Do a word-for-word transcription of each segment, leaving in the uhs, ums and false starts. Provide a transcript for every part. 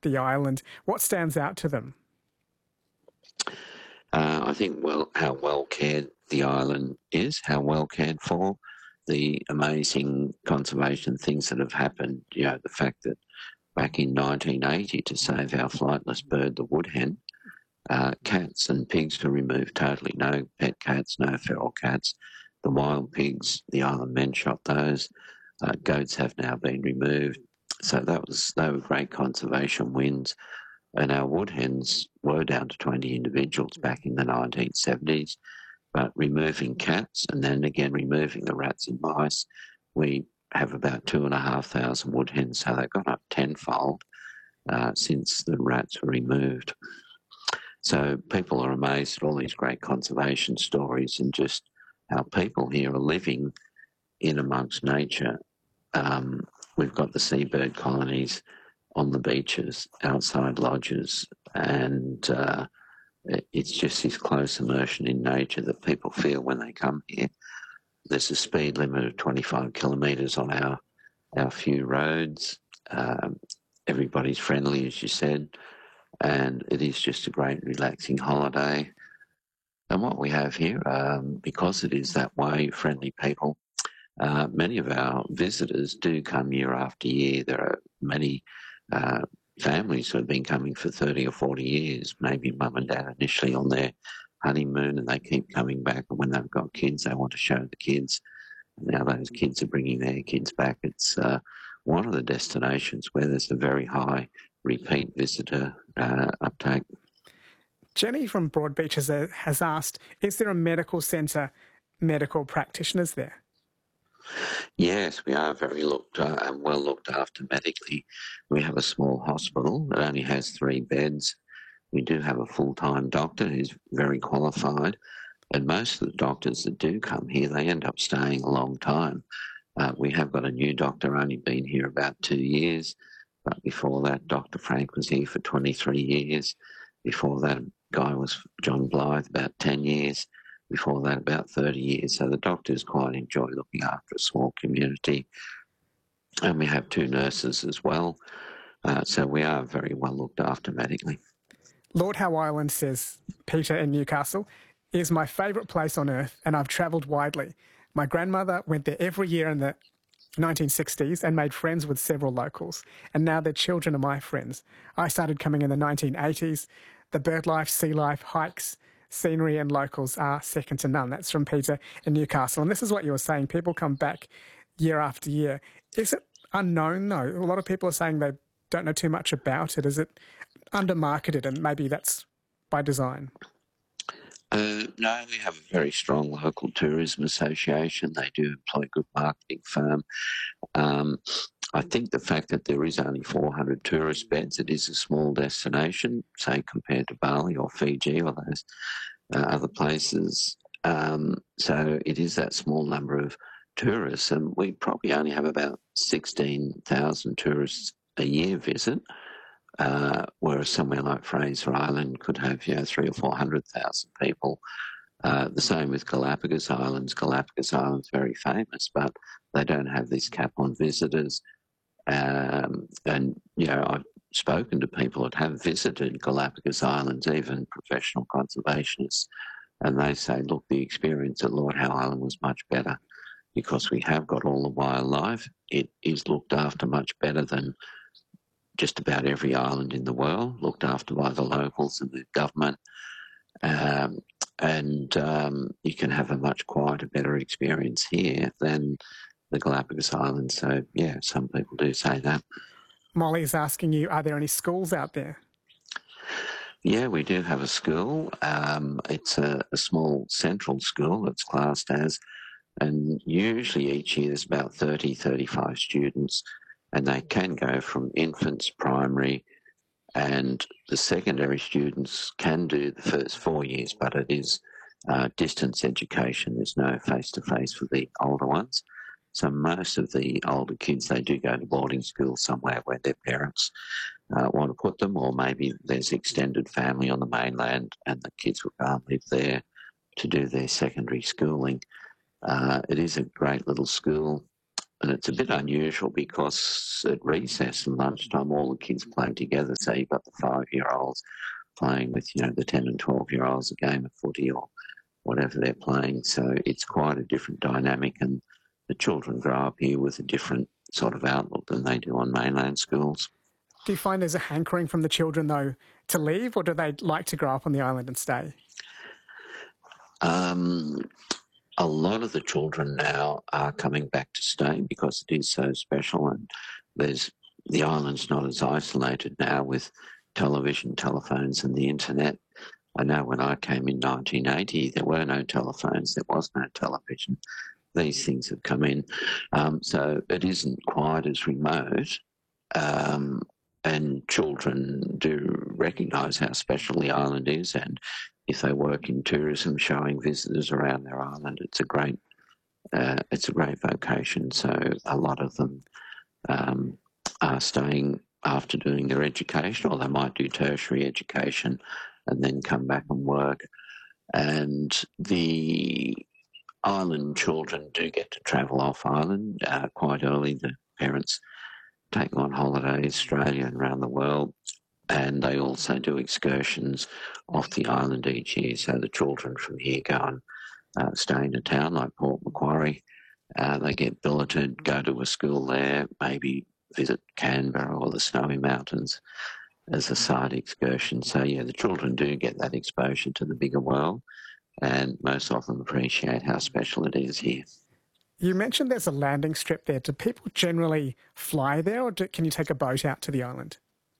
the island. What stands out to them? Uh, I think well how well cared the island is, how well cared for, the amazing conservation things that have happened. You know, the fact that back in nineteen eighty, to save our flightless bird, the woodhen, uh, cats and pigs were removed totally. No pet cats, no feral cats. The wild pigs, the island men shot those. Uh, goats have now been removed. So that was they were great conservation wins. And our woodhens were down to twenty individuals back in the nineteen seventies. But removing cats and then again removing the rats and mice, we have about two and a half thousand woodhens. So they've gone up tenfold uh, since the rats were removed. So people are amazed at all these great conservation stories and just how people here are living in amongst nature. Um, we've got the seabird colonies on the beaches, outside lodges, and uh, it's just this close immersion in nature that people feel when they come here. There's a speed limit of twenty-five kilometres on our, our few roads. Um, everybody's friendly, as you said, and it is just a great relaxing holiday. And what we have here, um, because it is that way, friendly people, uh, many of our visitors do come year after year. There are many uh, families who have been coming for thirty or forty years, maybe mum and dad initially on their honeymoon, and they keep coming back. And when they've got kids, they want to show the kids. And now those kids are bringing their kids back. It's uh, one of the destinations where there's a very high repeat visitor uh, uptake. Jenny from Broadbeach has, uh, has asked, is there a medical centre, medical practitioners there? Yes, we are very looked uh, and well looked after medically. We have a small hospital that only has three beds. We do have a full-time doctor who's very qualified, and most of the doctors that do come here, they end up staying a long time. Uh, we have got a new doctor, only been here about two years, but before that, Doctor Frank was here for twenty-three years. Before that, guy was John Blythe, about ten years. Before that, about thirty years. So the doctors quite enjoy looking after a small community. And we have two nurses as well. Uh, so we are very well looked after medically. Lord Howe Island, says Peter in Newcastle, is my favourite place on earth, and I've travelled widely. My grandmother went there every year in the nineteen sixties and made friends with several locals, and now their children are my friends. I started coming in the nineteen eighties. The bird life, sea life, hikes, scenery and locals are second to none. That's from Peter in Newcastle. And this is what you were saying. People come back year after year. Is it unknown, though? A lot of people are saying they don't know too much about it. Is it under-marketed, and maybe that's by design? Uh, no, we have a very strong local tourism association. They do employ good marketing firm. Um, I think the fact that there is only four hundred tourist beds, it is a small destination, say compared to Bali or Fiji or those uh, other places. Um, so it is that small number of tourists, and we probably only have about sixteen thousand tourists a year visit, uh, whereas somewhere like Fraser Island could have, you know, three or four hundred thousand people. Uh, the same with Galapagos Islands. Galapagos Islands very famous, but they don't have this cap on visitors. Um, and, you know, I've spoken to people that have visited Galapagos Islands, even professional conservationists, and they say, look, the experience at Lord Howe Island was much better because we have got all the wildlife. It is looked after much better than just about every island in the world, looked after by the locals and the government. Um, and um, you can have a much quieter, better experience here than the Galapagos Islands. So, yeah, some people do say that. Molly's asking you, are there any schools out there? Yeah, we do have a school. Um, it's a, a small central school that's classed as, and usually each year there's about thirty, thirty-five students, and they can go from infants, primary, and the secondary students can do the first four years, but it is uh, distance education. There's no face-to-face for the older ones. So most of the older kids, they do go to boarding school somewhere where their parents uh, want to put them, or maybe there's extended family on the mainland and the kids will go and live there to do their secondary schooling. Uh, it is a great little school. and it's a bit unusual because at recess and lunchtime, all the kids play together. So you've got the five-year-olds playing with, you know, the ten and twelve-year-olds, a game of footy or whatever they're playing. So it's quite a different dynamic, and the children grow up here with a different sort of outlook than they do on mainland schools. Do you find there's a hankering from the children, though, to leave, or do they like to grow up on the island and stay? Um, a lot of the children now are coming back to stay because it is so special, and there's the island's not as isolated now with television, telephones and the internet. I know when I came in nineteen eighty, there were no telephones, there was no television. These things have come in. Um, so it isn't quite as remote. Um, and children do recognise how special the island is, and if they work in tourism, showing visitors around their island, it's a great, uh, it's a great vocation. So a lot of them um, are staying after doing their education, or they might do tertiary education and then come back and work. And the island children do get to travel off island uh, quite early. The parents take on holidays, Australia and around the world, and they also do excursions off the island each year. So the children from here go and uh, stay in a town like Port Macquarie. Uh, they get billeted, go to a school there, maybe visit Canberra or the Snowy Mountains as a side excursion. So, yeah, the children do get that exposure to the bigger world, and most of them appreciate how special it is here. You mentioned there's a landing strip there. Do people generally fly there, or do, can you take a boat out to the island?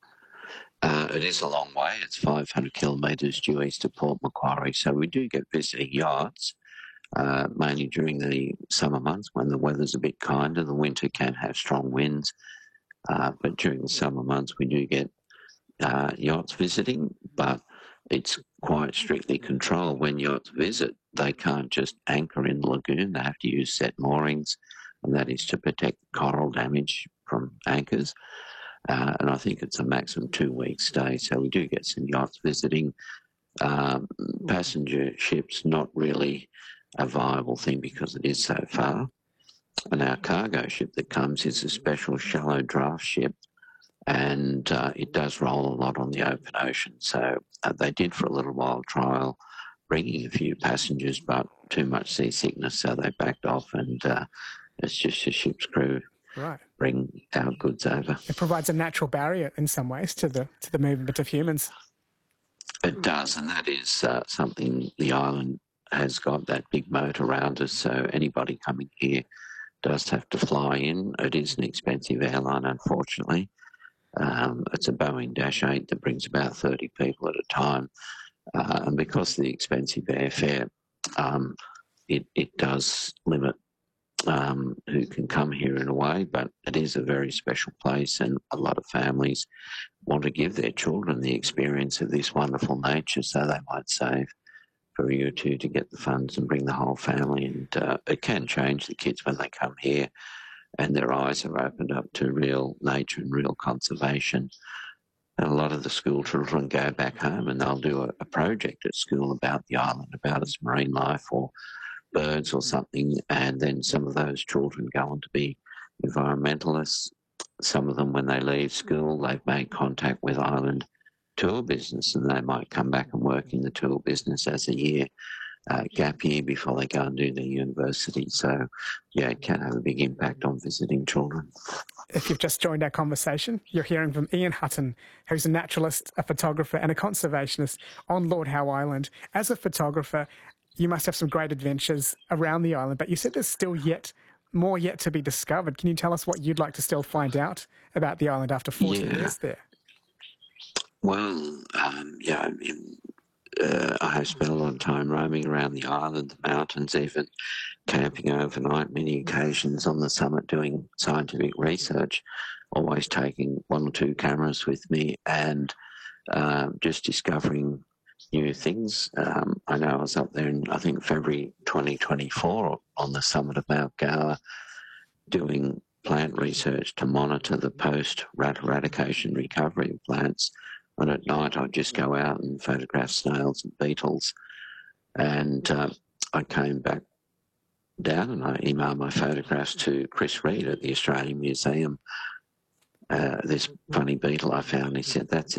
Uh, it is a long way. It's five hundred kilometres due east of Port Macquarie. So we do get visiting yachts, uh, mainly during the summer months when the weather's a bit kinder. The winter can have strong winds, uh, but during the summer months we do get uh, yachts visiting, but it's quite strictly controlled. When yachts visit, they can't just anchor in the lagoon. They have to use set moorings, and that is to protect coral damage from anchors. Uh, and I think it's a maximum two-week stay, so we do get some yachts visiting. Um, passenger ships, not really a viable thing because it is so far. And our cargo ship that comes is a special shallow draft ship, and uh, it does roll a lot on the open ocean. So uh, they did for a little while trial bringing a few passengers, but too much seasickness, so they backed off, and uh, it's just a ship's crew right. bring our goods over. It provides a natural barrier in some ways to the to the movement of humans. It does, and that is uh, something the island has got, that big moat around us, so anybody coming here does have to fly in. It is an expensive airline, unfortunately. Um, it's a Boeing Dash eight that brings about thirty people at a time, uh, and because of the expensive airfare, um, it, it does limit um, who can come here in a way, but it is a very special place, and a lot of families want to give their children the experience of this wonderful nature, so they might save for a year or two to get the funds and bring the whole family. And uh, it can change the kids when they come here and their eyes are opened up to real nature and real conservation. And a lot of the school children go back home and they'll do a, a project at school about the island, about its marine life or birds or something, and then some of those children go on to be environmentalists. Some of them, when they leave school, they've made contact with island tour business, and they might come back and work in the tour business as a year uh, gap year before they go and do their university. So, yeah, it can have a big impact on visiting children. If you've just joined our conversation, you're hearing from Ian Hutton, who's a naturalist, a photographer and a conservationist on Lord Howe Island. As a photographer, you must have some great adventures around the island, but you said there's still yet more yet to be discovered. Can you tell us what you'd like to still find out about the island after forty yeah. years there? Well, um, yeah, I mean, uh, I have spent a lot of time roaming around the island, the mountains, even camping overnight, many occasions on the summit doing scientific research, always taking one or two cameras with me and uh, just discovering new things. Um, I know I was up there in, I think, February twenty twenty-four on the summit of Mount Gower doing plant research to monitor the post-rat eradication recovery of plants. And at night I'd just go out and photograph snails and beetles. And uh, I came back down and I emailed my photographs to Chris Reed at the Australian Museum. Uh, this funny beetle I found, he said, that's